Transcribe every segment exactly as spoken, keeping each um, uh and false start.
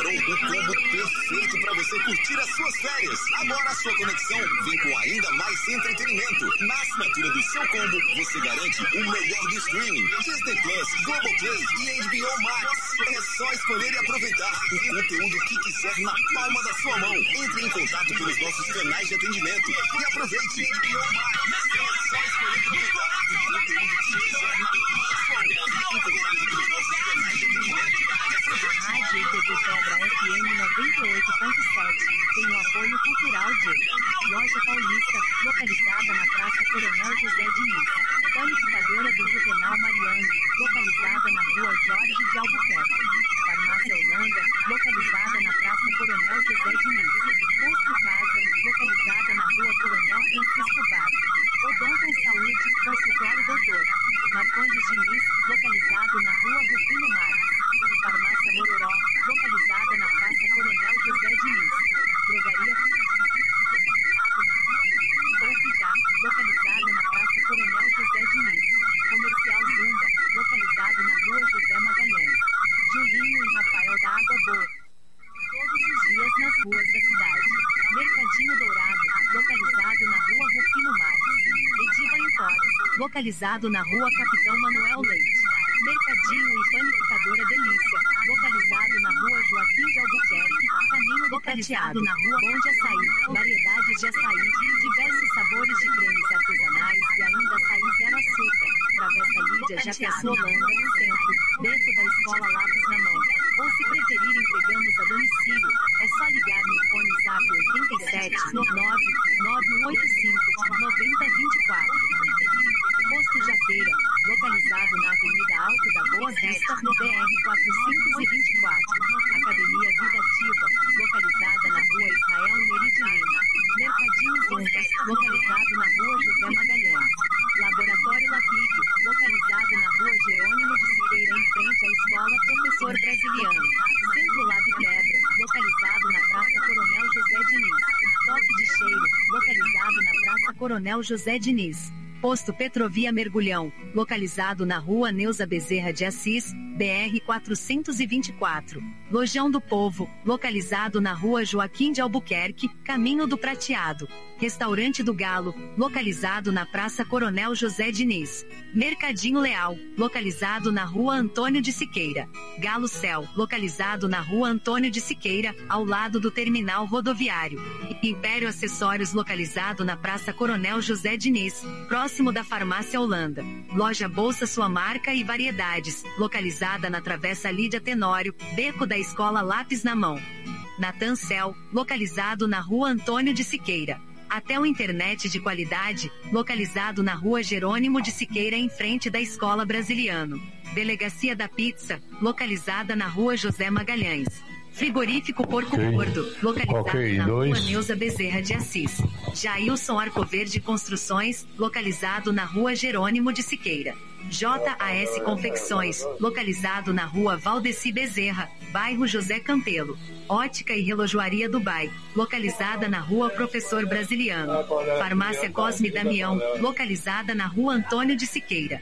Capitão, o combo perfeito para você curtir as suas férias. Agora a sua conexão vem com ainda mais entretenimento. Na assinatura do seu combo, você garante o melhor do streaming. Disney Plus, Globoplay e H B O Max. É só escolher e aproveitar o conteúdo que quiser na palma da sua mão. Entre em contato pelos nossos canais de atendimento e aproveite. H B O Max. É só escolher e aproveitar o conteúdo que quiser na palma da sua mão. Entre em contato pelos nossos canais de atendimento. A Rádio T V Pedra F M noventa e oito ponto sete tem o apoio cultural de Loja Paulista, localizada na Praça Coronel José Diniz. Panificadora do Juvenal Mariano, localizada na Rua Jorge de Albuquerque. Farmácia Holanda, localizada na Praça Coronel José Diniz. Posto Casa, localizada na Rua Coronel Francisco Vaz. Odonton Saúde, consultório doutor Marcondes Diniz, localizado na Rua Rufino Marques. Farmácia Mororó, localizada na Praça Coronel José Diniz. Drogaria Poupijá, localizada na Praça Coronel José Diniz. Comercial Zumba, localizado na Rua José Magalhães. Julinho e Rafael da Água Boa. Todos os dias nas ruas da cidade. Mercadinho Dourado, localizado na Rua Rufino Marques. Ediva Imports, localizado na Rua Capitão Manuel Leite. Mercadinho e Panificadora Delícia, localizado na Rua Joaquim de Albuquerque, caminho do Prateado, na Rua Bom de Açaí, variedades de açaí, diversos sabores de cremes artesanais e ainda açaí zero açúcar. Travessa Lídia Jacaçu Holanda, no centro, dentro da Escola Lápis na Mão. Ou se preferir, entregamos a domicílio. É só ligar no fone zap oitenta e sete, nove nove oito cinco, nove zero dois quatro. Posto Jaqueira, localizado na Avenida Alto da Boa Vista, no B R quatrocentos e vinte e quatro. Academia Vida Ativa, localizada na Rua Israel Meridilena. Mercadinho Zumba, localizado na Rua José Magalhães. Laboratório Laplique, localizado na Rua Jerônimo de Siqueira, em frente à Escola Professor Brasiliano. Centro Lab Pedra, localizado na Praça Coronel José Diniz. Toque de Cheiro, localizado na Praça Coronel José Diniz. Posto Petrovia Mergulhão, localizado na Rua Neuza Bezerra de Assis, B R quatrocentos e vinte e quatro. Lojão do Povo, localizado na Rua Joaquim de Albuquerque, caminho do Prateado. Restaurante do Galo, localizado na Praça Coronel José Diniz. Mercadinho Leal, localizado na Rua Antônio de Siqueira. Galo Céu, localizado na Rua Antônio de Siqueira, ao lado do terminal rodoviário. Império Acessórios, localizado na Praça Coronel José Diniz, próximo da Farmácia Holanda. Loja Bolsa Sua Marca e Variedades, localizada na Travessa Lídia Tenório, beco da Escola Lápis na Mão. Natan Cel, localizado na Rua Antônio de Siqueira. Até o Internet de Qualidade, localizado na Rua Jerônimo de Siqueira, em frente da Escola Brasiliano. Delegacia da Pizza, localizada na Rua José Magalhães. Frigorífico Porco okay. Gordo, localizado okay, na dois. Rua Neuza Bezerra de Assis. Jailson Arcoverde Construções, localizado na Rua Jerônimo de Siqueira. J A S Confecções, localizado na Rua Valdeci Bezerra, bairro José Campelo. Ótica e Relojoaria Dubai, localizada na Rua Professor Brasiliano. Farmácia Cosme Damião, localizada na Rua Antônio de Siqueira.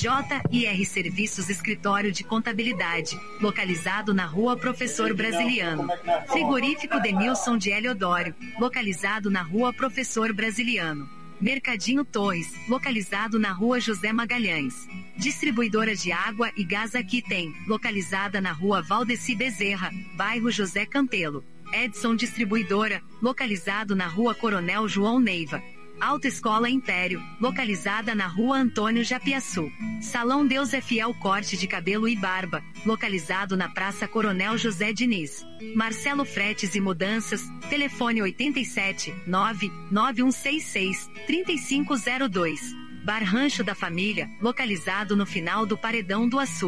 J I R Serviços Escritório de Contabilidade, localizado na Rua Professor Brasiliano. Frigorífico Denilson de Heliodoro, localizado na Rua Professor Brasiliano. Mercadinho Torres, localizado na Rua José Magalhães. Distribuidora de água e gás Aqui Tem, localizada na Rua Valdeci Bezerra, bairro José Campelo. Edson Distribuidora, localizado na Rua Coronel João Neiva. Autoescola Império, localizada na Rua Antônio Japiaçu. Salão Deus é Fiel Corte de Cabelo e Barba, localizado na Praça Coronel José Diniz. Marcelo Fretes e Mudanças, telefone oito sete, nove nove um seis seis, três cinco zero dois. Bar Rancho da Família, localizado no final do Paredão do Açu.